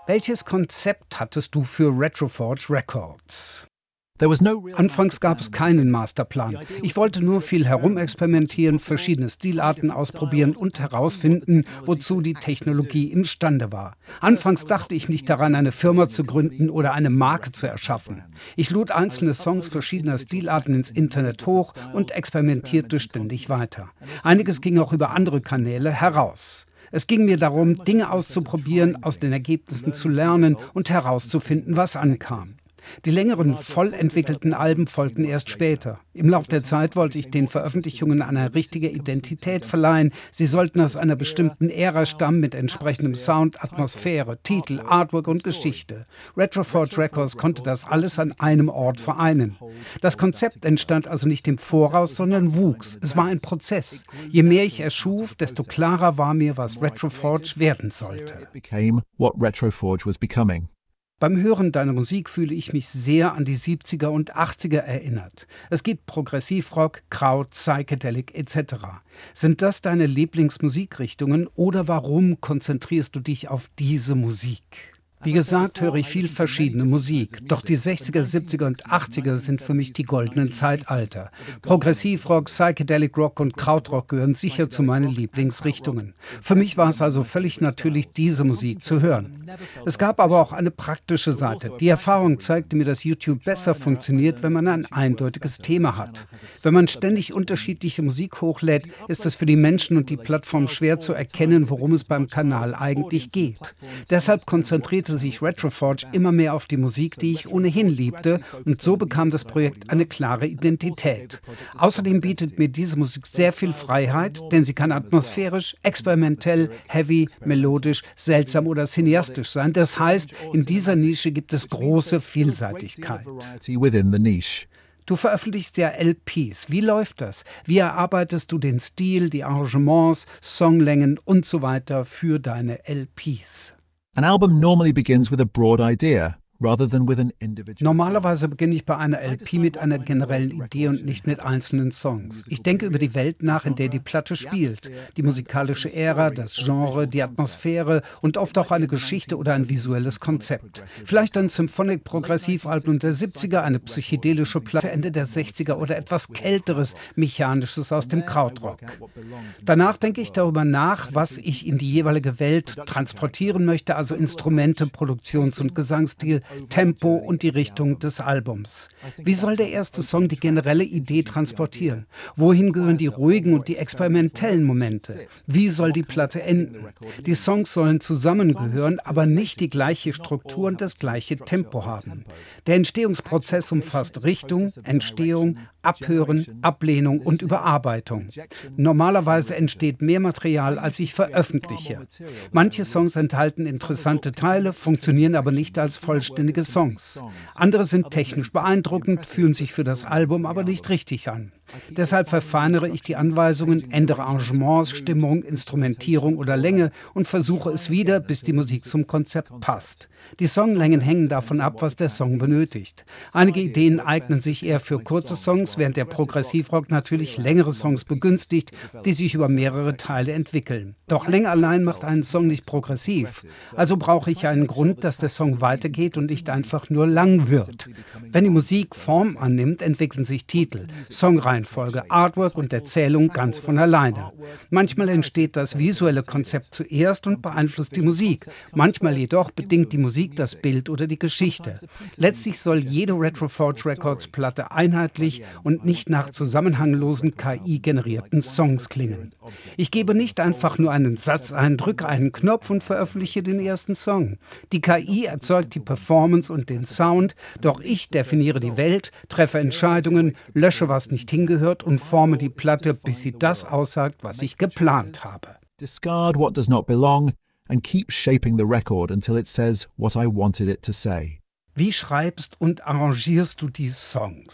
Welches Konzept hattest du für Retroforge Records? There was no real Anfangs gab es master keinen Masterplan. Ich wollte nur viel herumexperimentieren, verschiedene Stilarten ausprobieren und herausfinden, wozu die Technologie imstande war. Anfangs dachte ich nicht daran, eine Firma zu gründen oder eine Marke zu erschaffen. Ich lud einzelne Songs verschiedener Stilarten ins Internet hoch und experimentierte ständig weiter. Einiges ging auch über andere Kanäle heraus. Es ging mir darum, Dinge auszuprobieren, aus den Ergebnissen zu lernen und herauszufinden, was ankam. Die längeren, voll entwickelten Alben folgten erst später. Im Lauf der Zeit wollte ich den Veröffentlichungen eine richtige Identität verleihen. Sie sollten aus einer bestimmten Ära stammen mit entsprechendem Sound, Atmosphäre, Titel, Artwork und Geschichte. Retroforge Records konnte das alles an einem Ort vereinen. Das Konzept entstand also nicht im Voraus, sondern wuchs. Es war ein Prozess. Je mehr ich erschuf, desto klarer war mir, was Retroforge werden sollte. it became what Retroforge was becoming. Beim Hören deiner Musik fühle ich mich sehr an die 70er und 80er erinnert. Es gibt Progressivrock, Kraut, Psychedelic etc. Sind das deine Lieblingsmusikrichtungen oder warum konzentrierst du dich auf diese Musik? Wie gesagt, höre ich viel verschiedene Musik, doch die 60er, 70er und 80er sind für mich die goldenen Zeitalter. Progressivrock, Psychedelic Rock und Krautrock gehören sicher zu meinen Lieblingsrichtungen. Für mich war es also völlig natürlich, diese Musik zu hören. Es gab aber auch eine praktische Seite. Die Erfahrung zeigte mir, dass YouTube besser funktioniert, wenn man ein eindeutiges Thema hat. Wenn man ständig unterschiedliche Musik hochlädt, ist es für die Menschen und die Plattform schwer zu erkennen, worum es beim Kanal eigentlich geht. Deshalb konzentrierte sich Retroforge immer mehr auf die Musik, die ich ohnehin liebte, und so bekam das Projekt eine klare Identität. Außerdem bietet mir diese Musik sehr viel Freiheit, denn sie kann atmosphärisch, experimentell, heavy, melodisch, seltsam oder cineastisch sein. Das heißt, in dieser Nische gibt es große Vielseitigkeit. Variety within the niche. Du veröffentlichst ja LPs. Wie läuft das? Wie erarbeitest du den Stil, die Arrangements, Songlängen und so weiter für deine LPs? An album normally begins with a broad idea, rather than with an individual song. Normalerweise beginne ich bei einer LP mit einer generellen Idee und nicht mit einzelnen Songs. Ich denke über die Welt nach, in der die Platte spielt. Die musikalische Ära, das Genre, die Atmosphäre und oft auch eine Geschichte oder ein visuelles Konzept. Vielleicht ein Symphonic-Progressivalbum der 70er, eine psychedelische Platte Ende der 60er oder etwas Kälteres, Mechanisches aus dem Krautrock. Danach denke ich darüber nach, was ich in die jeweilige Welt transportieren möchte, also Instrumente, Produktions- und Gesangsstil, Tempo und die Richtung des Albums. Wie soll der erste Song die generelle Idee transportieren? Wohin gehören die ruhigen und die experimentellen Momente? Wie soll die Platte enden? Die Songs sollen zusammengehören, aber nicht die gleiche Struktur und das gleiche Tempo haben. Der Entstehungsprozess umfasst Richtung, Entstehung, Abhören, Ablehnung und Überarbeitung. Normalerweise entsteht mehr Material, als ich veröffentliche. Manche Songs enthalten interessante Teile, funktionieren aber nicht als vollständige Songs. Andere sind technisch beeindruckend, fühlen sich für das Album aber nicht richtig an. Deshalb verfeinere ich die Anweisungen, ändere Arrangements, Stimmung, Instrumentierung oder Länge und versuche es wieder, bis die Musik zum Konzept passt. Die Songlängen hängen davon ab, was der Song benötigt. Einige Ideen eignen sich eher für kurze Songs, während der Progressivrock natürlich längere Songs begünstigt, die sich über mehrere Teile entwickeln. Doch Länge allein macht einen Song nicht progressiv. Also brauche ich einen Grund, dass der Song weitergeht und nicht einfach nur lang wird. Wenn die Musik Form annimmt, entwickeln sich Titel, Songreihenfolge, Artwork und Erzählung ganz von alleine. Manchmal entsteht das visuelle Konzept zuerst und beeinflusst die Musik. Manchmal jedoch bedingt die Musik das Bild oder die Geschichte. Letztlich soll jede Retroforge Records Platte einheitlich und nicht nach zusammenhanglosen KI-generierten Songs klingen. Ich gebe nicht einfach nur einen Satz ein, drücke einen Knopf und veröffentliche den ersten Song. Die KI erzeugt die Performance und den Sound, doch ich definiere die Welt, treffe Entscheidungen, lösche, was nicht hingehört und forme die Platte, bis sie das aussagt, was ich geplant habe. Discard what does not belong and keep shaping the record until it says what I wanted it to say. Wie schreibst und arrangierst du die Songs?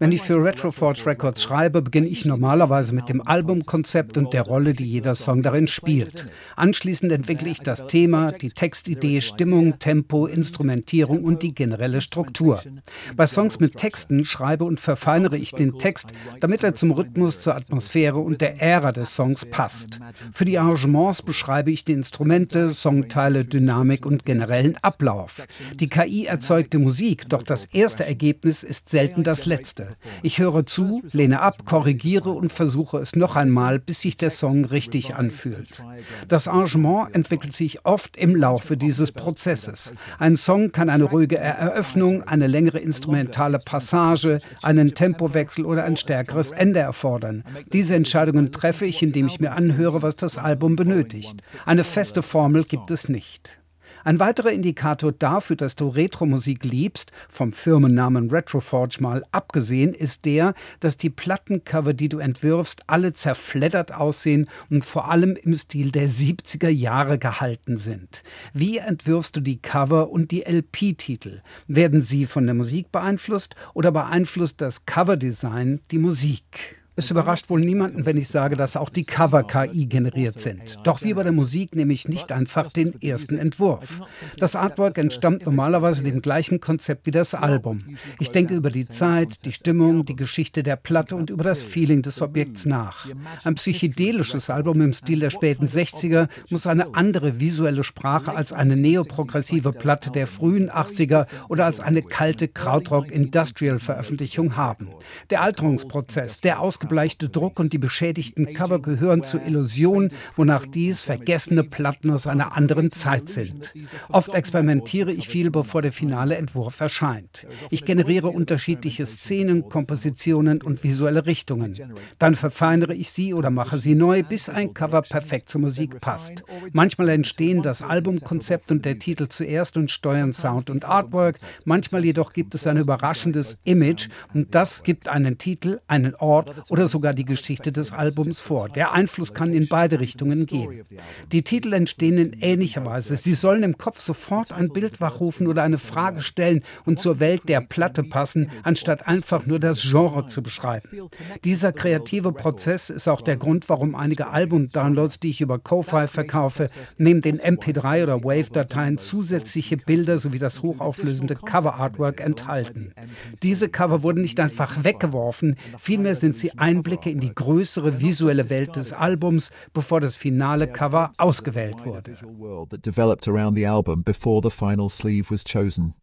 Wenn ich für Retro Forge Records schreibe, beginne ich normalerweise mit dem Albumkonzept und der Rolle, die jeder Song darin spielt. Anschließend entwickle ich das Thema, die Textidee, Stimmung, Tempo, Instrumentierung und die generelle Struktur. Bei Songs mit Texten schreibe und verfeinere ich den Text, damit er zum Rhythmus, zur Atmosphäre und der Ära des Songs passt. Für die Arrangements beschreibe ich die Instrumente, Songteile, Dynamik und generellen Ablauf. Die KI erzeugt die Musik, doch das erste Ergebnis ist selten das letzte. Ich höre zu, lehne ab, korrigiere und versuche es noch einmal, bis sich der Song richtig anfühlt. Das Arrangement entwickelt sich oft im Laufe dieses Prozesses. Ein Song kann eine ruhige Eröffnung, eine längere instrumentale Passage, einen Tempowechsel oder ein stärkeres Ende erfordern. Diese Entscheidungen treffe ich, indem ich mir anhöre, was das Album benötigt. Eine feste Formel gibt es nicht. Ein weiterer Indikator dafür, dass du Retro-Musik liebst, vom Firmennamen Retroforge mal abgesehen, ist der, dass die Plattencover, die du entwirfst, alle zerfleddert aussehen und vor allem im Stil der 70er Jahre gehalten sind. Wie entwirfst du die Cover und die LP-Titel? Werden sie von der Musik beeinflusst oder beeinflusst das Coverdesign die Musik? Es überrascht wohl niemanden, wenn ich sage, dass auch die Cover KI generiert sind. Doch wie bei der Musik nehme ich nicht einfach den ersten Entwurf. Das Artwork entstammt normalerweise dem gleichen Konzept wie das Album. Ich denke über die Zeit, die Stimmung, die Geschichte der Platte und über das Feeling des Objekts nach. Ein psychedelisches Album im Stil der späten 60er muss eine andere visuelle Sprache als eine neoprogressive Platte der frühen 80er oder als eine kalte Krautrock-Industrial-Veröffentlichung haben. Der Alterungsprozess, der ausgebleichte Druck und die beschädigten Cover gehören zur Illusion, wonach dies vergessene Platten aus einer anderen Zeit sind. Oft experimentiere ich viel, bevor der finale Entwurf erscheint. Ich generiere unterschiedliche Szenen, Kompositionen und visuelle Richtungen. Dann verfeinere ich sie oder mache sie neu, bis ein Cover perfekt zur Musik passt. Manchmal entstehen das Albumkonzept und der Titel zuerst und steuern Sound und Artwork. Manchmal jedoch gibt es ein überraschendes Image und das gibt einen Titel, einen Ort oder sogar die Geschichte des Albums vor. Der Einfluss kann in beide Richtungen gehen. Die Titel entstehen in ähnlicher Weise. Sie sollen im Kopf sofort ein Bild wachrufen oder eine Frage stellen und zur Welt der Platte passen, anstatt einfach nur das Genre zu beschreiben. Dieser kreative Prozess ist auch der Grund, warum einige Album-Downloads, die ich über Ko-Fi verkaufe, neben den MP3 oder Wave-Dateien zusätzliche Bilder sowie das hochauflösende Cover-Artwork enthalten. Diese Cover wurden nicht einfach weggeworfen, vielmehr sind sie Einblicke in die größere visuelle Welt des Albums, bevor das finale Cover ausgewählt wurde. That developed around the album before the final sleeve was chosen.